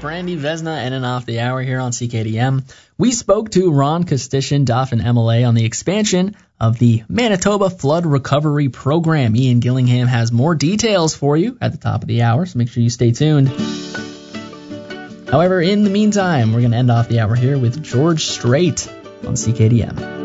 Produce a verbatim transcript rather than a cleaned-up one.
Brandy Vesna ending off the hour here on C K D M. We spoke to Ron Kostician, Dauphin M L A, on the expansion of the Manitoba Flood Recovery Program. Ian Gillingham has more details for you at the top of the hour, so make sure you stay tuned. However, in the meantime, we're going to end off the hour here with George Strait on C K D M.